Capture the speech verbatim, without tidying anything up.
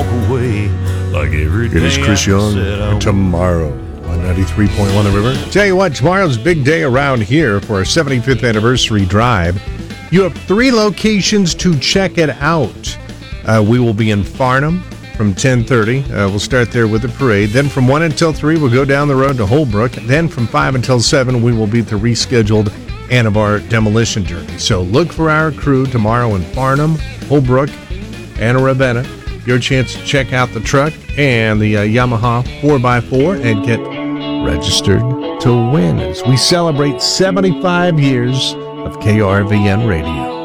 away like every day. It is Chris I Young said I and Tomorrow on ninety-three point one The River. Tell you what, tomorrow's a big day around here for our seventy-fifth anniversary drive. You have three locations to check it out. Uh, we will be in Farnham from ten thirty. Uh, we'll start there with the parade. Then from one until three, we'll go down the road to Holbrook. Then from five until seven, we will be at the rescheduled Anabar demolition derby. So look for our crew tomorrow in Farnham, Holbrook, and Ravenna. Your chance to check out the truck and the uh, Yamaha four by four and get registered to win as we celebrate seventy-five years of K R V N Radio.